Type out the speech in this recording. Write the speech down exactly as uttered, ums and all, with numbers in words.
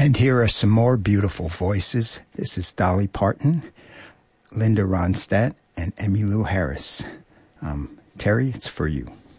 And here are some more beautiful voices. This is Dolly Parton, Linda Ronstadt, and Emmylou Harris. Um, Terry, it's for you.